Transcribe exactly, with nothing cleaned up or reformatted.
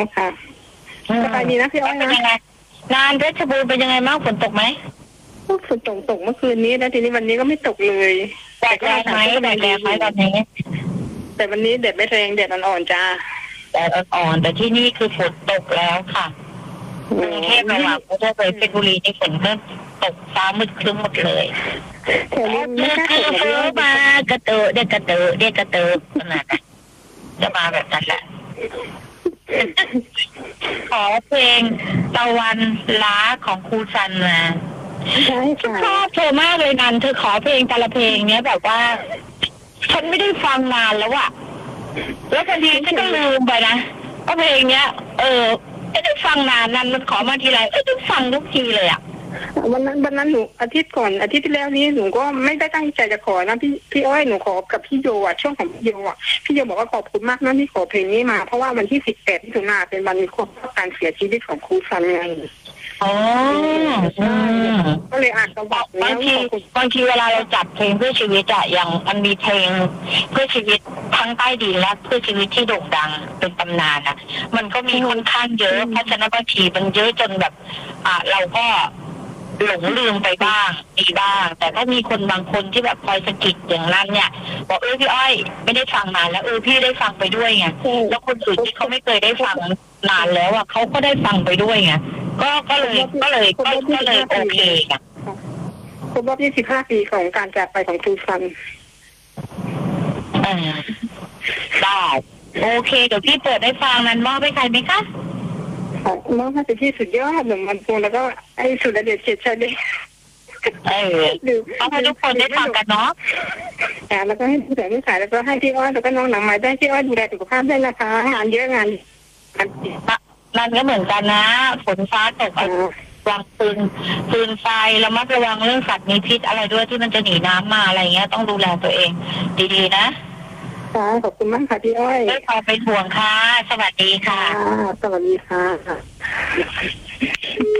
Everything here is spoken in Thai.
ค่ะสบายดีนะพี่อ้อยนะงานเพชรบูรณ์เป็นยังไงบ้างฝนตกไหมฝนตกตกเมื่อคืนนี้แล้วทีนี้วันนี้ก็ไม่ตกเลยแดดแรงไหมแดดแรงไหมตอนนี้แต่วันนี้แดดไม่แรงแดดอ่อนๆจ้าแดดอ่อนๆแต่ที่นี่คือฝนตกแล้วค่ะกรุงเทพระหว่างกรุงเทพไปเพชรบุรีนี่ฝนก็ตกฟ้ามืดครึ้มหมดเลยแถวนี้ไม่กล้าตกเลยมากระเตอะเด็กกระเตอะเด็กกระเตอะขนาดนั้นจะมาแบบนั้นแหละขอเพลงตะวันล้าของครูซันมาใช่ค่ะชอบเธอมากเลยนันเธอขอเพลงแต่ละเพลงเนี้ยแบบว่าฉันไม่ได้ฟังนานแล้วอะแล้วบางทีฉันก็ลืมไปนะก็เพลงเนี้ยเออไม่ได้ฟังนานนันมันขอมาทีไรเออต้องฟังทุกทีเลยอะวันนั้นวันนั้นหนูอาทิตย์ก่อนอาทิตย์ที่แล้วนี้หนูก็ไม่ได้ตั้งใจจะขอนะพี่พี่อ้อยหนูขอกับพี่โยอ่ะช่วงของพี่โยอ่ะพี่โยบอกว่าขอบคุณมากนะที่ขอเพลงนี้มาเพราะว่าวันที่สิบแปดมิถุนายนเป็นวันครบรอบการเสียชีวิตของครูซันไงอ๋อใช่ก็เลยอ่านกระบอกบางทีบางทีเวลาเราจัดเพลงเพื่อชีวิตอะอย่างมันมีเพลงเพื่อชีวิตทั้งใต้ดินและเพื่อชีวิตที่โด่งดังเป็นตำนานอะมันก็มีค่อนข้างเยอะเพราะฉะนั้นบางทีมันเยอะจนแบบอ่าเราก็หลงลืมไปบ้างมีบ้างแต่ก็มีคนบางคนที่แบบคอยสะกิดอย่างนั้นเนี่ยบอกเออพี่อ้อยไม่ได้ฟังนานแล้วเออพี่ได้ฟังไปด้วยไงแล้วคนอื่นที่เขาไม่เคยได้ฟังนานแล้วอ่ะเขาก็ได้ฟังไปด้วยไงก็ก็เลยก็เลยก็ก็เลยโอเคอ่ะครบรอบยี่สิบห้าปีของการจากไปของครูซันอ่าได้โอเคเดี๋ยวพี่เปิดให้ฟังนั้นมอบให้ใครไหมคะมอบให้พี่สุดยอดหนุ่มมันปูแล้วก็ไอ้สุดเด็ดเฉียดชัยเลยเออต้องให้ทุกคนได้ฟังกันเนาะอ่าแล้วก็ให้ผู้แต่ผู้สายแล้วก็ให้พี่อ้อยแล้วก็น้องหนังไม้ได้พี่อ้อยดูแลสุขภาพได้นะคะงานเยอะงานนั่นก็เหมือนกันนะฝนฟ้าตกวางปืนปืนไฟระมัดระวังเรื่องสัตว์มีพิษอะไรด้วยที่มันจะหนีน้ำมาอะไรเงี้ยต้องดูแลตัวเองดีๆนะค่ะขอบคุณมากค่ะพี่อ้อยด้วยความเป็นห่วงค่ะสวัสดีค่ะสวัสดีค่ะ